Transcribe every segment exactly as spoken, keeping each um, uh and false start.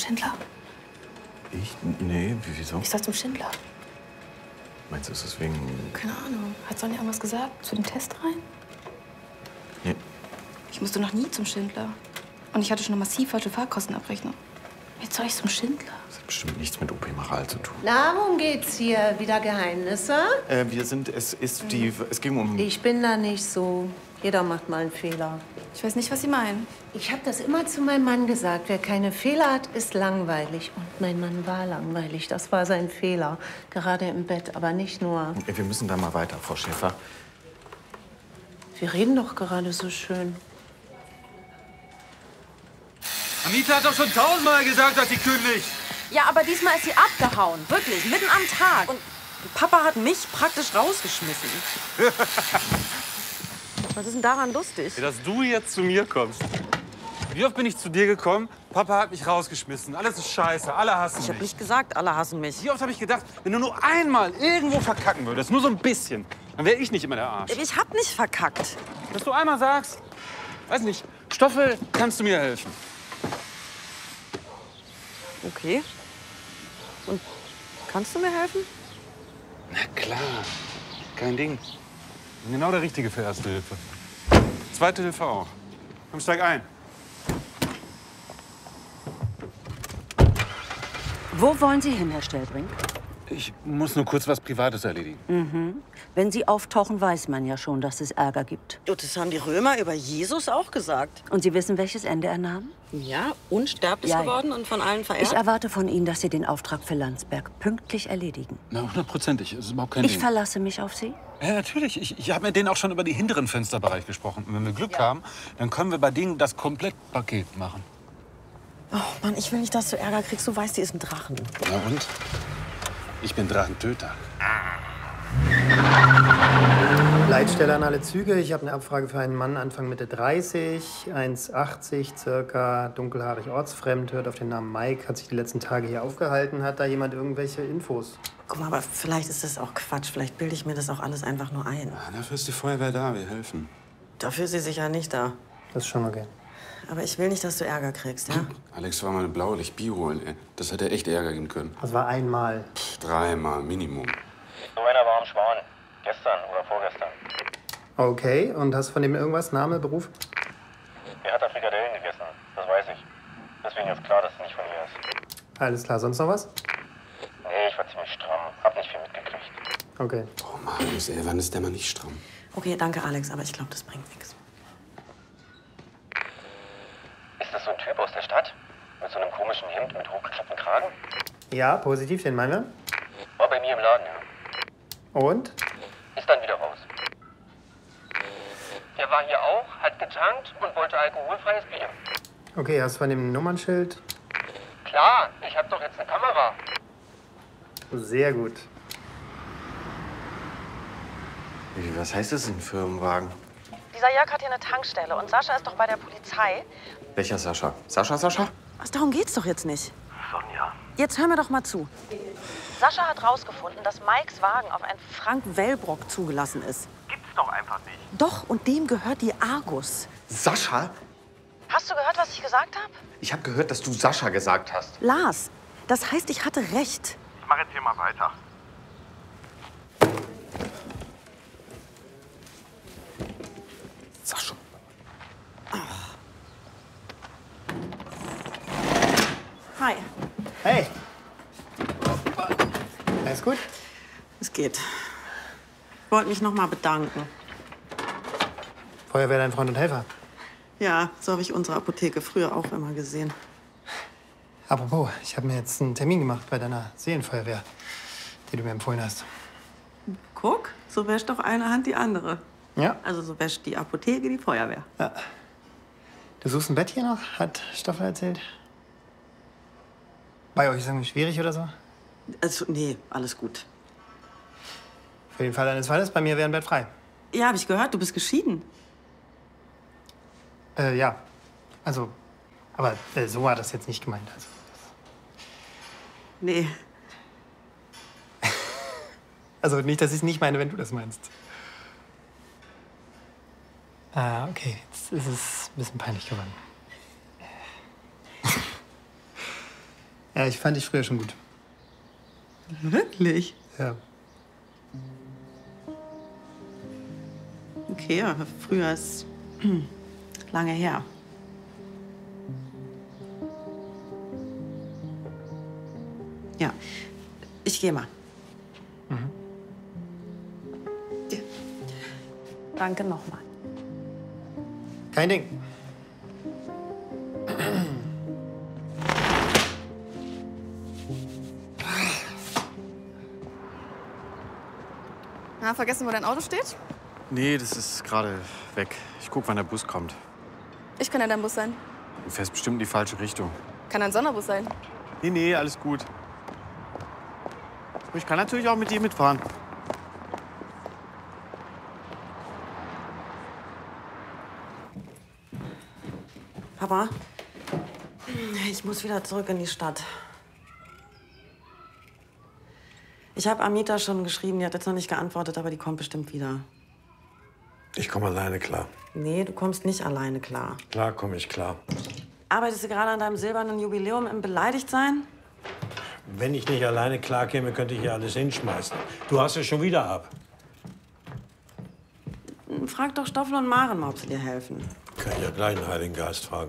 Schindler? Ich? Nee, wieso? Ich soll zum Schindler. Meinst du, ist es wegen... Keine Ahnung. Hat Sonja irgendwas gesagt? Zu dem Test rein? Nee. Ich musste noch nie zum Schindler. Und ich hatte schon eine massiv falsche Fahrkostenabrechnung. Jetzt soll ich zum Schindler? Das hat bestimmt nichts mit O P Maral zu tun. Na, worum geht's hier? Wieder Geheimnisse? Äh, wir sind... Es ist die... Es ging um... Ich bin da nicht so. Jeder macht mal einen Fehler. Ich weiß nicht, was Sie meinen. Ich habe das immer zu meinem Mann gesagt. Wer keine Fehler hat, ist langweilig. Und mein Mann war langweilig. Das war sein Fehler. Gerade im Bett, aber nicht nur. Wir müssen da mal weiter, Frau Schäfer. Wir reden doch gerade so schön. Anita hat doch schon tausendmal gesagt, dass sie kündigt. Ja, aber diesmal ist sie abgehauen. Wirklich, mitten am Tag. Und Papa hat mich praktisch rausgeschmissen. Was ist denn daran lustig? Ja, dass du jetzt zu mir kommst. Wie oft bin ich zu dir gekommen? Papa hat mich rausgeschmissen. Alles ist scheiße. Alle hassen Ich mich. hab nicht gesagt, alle hassen mich. Wie oft habe ich gedacht, wenn du nur einmal irgendwo verkacken würdest, nur so ein bisschen, dann wäre ich nicht immer der Arsch. Ich hab nicht verkackt. Dass du einmal sagst, weiß nicht, Stoffel, kannst du mir helfen? Okay. Und kannst du mir helfen? Na klar, kein Ding. Bin genau der Richtige für Erste Hilfe. Zweite Hilfe auch. Komm, steig ein. Wo wollen Sie hin, Herr Stellbrink? Ich muss nur kurz was Privates erledigen. Mhm. Wenn Sie auftauchen, weiß man ja schon, dass es Ärger gibt. Und das haben die Römer über Jesus auch gesagt. Und Sie wissen, welches Ende er nahm? Ja, unsterblich Ja, ja. geworden und von allen verehrt. Ich erwarte von Ihnen, dass Sie den Auftrag für Landsberg pünktlich erledigen. Na, hundertprozentig. Das ist überhaupt kein Ich Ding. verlasse mich auf Sie. Ja, natürlich. Ich, ich habe mit denen auch schon über die hinteren Fensterbereich gesprochen. Und wenn wir Glück haben, dann können wir bei denen das Komplettpaket machen. Oh Mann, ich will nicht, dass du Ärger kriegst. Du weißt, die ist ein Drachen. Na und? Ich bin Drachentöter. Leitstelle an alle Züge. Ich habe eine Abfrage für einen Mann Anfang Mitte dreißig, eins achtzig circa, dunkelhaarig, ortsfremd, hört auf den Namen Mike, hat sich die letzten Tage hier aufgehalten. Hat da jemand irgendwelche Infos? Guck mal, aber vielleicht ist das auch Quatsch. Vielleicht bilde ich mir das auch alles einfach nur ein. Ja, dafür ist die Feuerwehr da, wir helfen. Dafür ist sie sicher nicht da. Das ist schon okay. Aber ich will nicht, dass du Ärger kriegst, ja? Alex war mal eine Blaulicht-Bier holen, ey. Das hätte echt Ärger geben können. Das war einmal. Pff, dreimal, Minimum. So einer war am Schwan. Gestern oder vorgestern. Okay, und hast von dem irgendwas? Name, Beruf? Er hat da Frikadellen gegessen. Das weiß ich. Deswegen ist klar, dass es nicht von ihr ist. Alles klar, sonst noch was? Nee, ich war ziemlich stramm. Hab nicht viel mitgekriegt. Okay. Oh Marius, ey, wann ist der mal nicht stramm? Okay, danke, Alex, aber ich glaube, das bringt nichts. Ist das so ein Typ aus der Stadt? Mit so einem komischen Hemd mit hochgeklappten Kragen? Ja, positiv, den meinen wir. War bei mir im Laden, ja. Und? Ist dann wieder raus. Der war hier auch, hat getankt und wollte alkoholfreies Bier. Okay, hast du von dem Nummernschild? Klar, ich hab doch jetzt eine Kamera. Sehr gut. Wie, was heißt das, ein Firmenwagen? Dieser Jörg hat hier eine Tankstelle und Sascha ist doch bei der Polizei. Welcher Sascha? Sascha, Sascha? Was, darum geht's doch jetzt nicht. Sonja. Jetzt hör mir doch mal zu. Sascha hat rausgefunden, dass Mikes Wagen auf einen Frank Wellbrock zugelassen ist. Gibt's doch einfach nicht. Doch, und dem gehört die Argus. Sascha? Hast du gehört, was ich gesagt habe? Ich habe gehört, dass du Sascha gesagt hast. Lars, das heißt, ich hatte recht. Ich mach jetzt hier mal weiter. Sascha. Hi. Hey! Alles gut? Es geht. Ich wollte mich noch mal bedanken. Feuerwehr, dein Freund und Helfer. Ja, so habe ich unsere Apotheke früher auch immer gesehen. Apropos, ich habe mir jetzt einen Termin gemacht bei deiner Seelenfeuerwehr, die du mir empfohlen hast. Guck, so wäscht doch eine Hand die andere. Ja? Also so wäscht die Apotheke die Feuerwehr. Ja. Du suchst ein Bett hier noch, hat Stoffel erzählt. Bei euch ist irgendwie schwierig oder so? Also, nee, alles gut. Für den Fall eines Falles, bei mir wäre ein Bett frei. Ja, habe ich gehört, du bist geschieden. Äh, ja. Also, aber äh, so war das jetzt nicht gemeint. Also. Nee. Also nicht, dass ich es nicht meine, wenn du das meinst. Ah, okay. Jetzt ist es ein bisschen peinlich geworden. Ja, ich fand dich früher schon gut. Wirklich? Ja. Okay, aber früher ist lange her. Ja, ich gehe mal. Mhm. Ja. Danke nochmal. Kein Ding. Na, vergessen, wo dein Auto steht? Nee, das ist gerade weg. Ich guck, wann der Bus kommt. Ich kann ja dein Bus sein. Du fährst bestimmt in die falsche Richtung. Kann ein Sonderbus sein. Nee, nee, alles gut. Ich kann natürlich auch mit dir mitfahren. Papa, ich muss wieder zurück in die Stadt. Ich habe Amita schon geschrieben, die hat jetzt noch nicht geantwortet, aber die kommt bestimmt wieder. Ich komme alleine klar. Nee, du kommst nicht alleine klar. Klar komme ich klar. Arbeitest du gerade an deinem silbernen Jubiläum im Beleidigtsein? Wenn ich nicht alleine klar käme, könnte ich hier alles hinschmeißen. Du hast es schon wieder ab. Frag doch Stoffel und Maren mal, ob sie dir helfen. Kann ich ja gleich den Heiligen Geist fragen.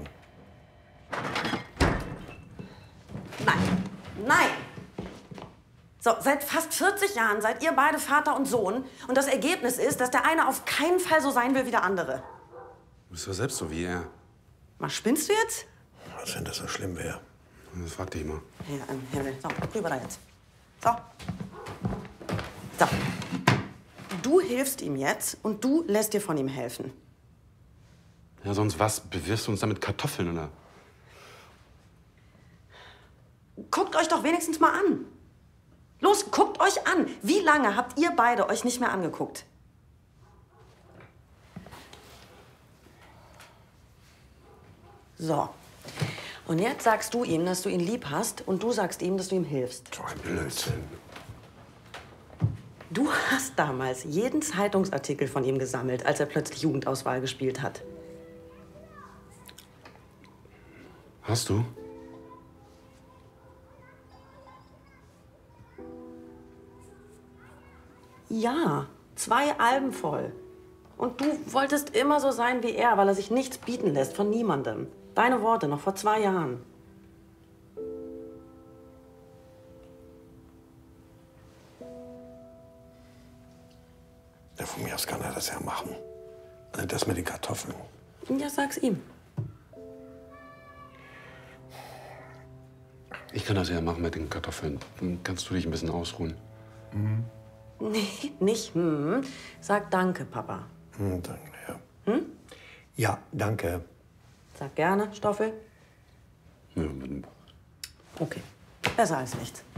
Nein, nein! So, seit fast vierzig Jahren seid ihr beide Vater und Sohn. Und das Ergebnis ist, dass der eine auf keinen Fall so sein will wie der andere. Du bist doch selbst so wie er. Was, spinnst du jetzt? Was, wenn das so schlimm wäre? Das frag dich mal. Hier, ähm, Himmel. So, rüber da jetzt. So. So. Du hilfst ihm jetzt und du lässt dir von ihm helfen. Ja, sonst was? Bewirfst du uns damit Kartoffeln, oder? Guckt euch doch wenigstens mal an. Los, guckt euch an. Wie lange habt ihr beide euch nicht mehr angeguckt? So. Und jetzt sagst du ihm, dass du ihn lieb hast und du sagst ihm, dass du ihm hilfst. So ein Blödsinn. Du hast damals jeden Zeitungsartikel von ihm gesammelt, als er plötzlich Jugendauswahl gespielt hat. Hast du? Ja, zwei Alben voll. Und du wolltest immer so sein wie er, weil er sich nichts bieten lässt von niemandem. Deine Worte noch vor zwei Jahren. Ja, von mir aus kann er das ja machen. Das mit den Kartoffeln. Ja, sag's ihm. Ich kann das ja machen mit den Kartoffeln. Dann kannst du dich ein bisschen ausruhen. Mhm. Nee, nicht hm. Sag danke, Papa. Hm, danke, ja. Hm? Ja, danke. Sag gerne, Stoffel. Ja, Okay, besser als nichts.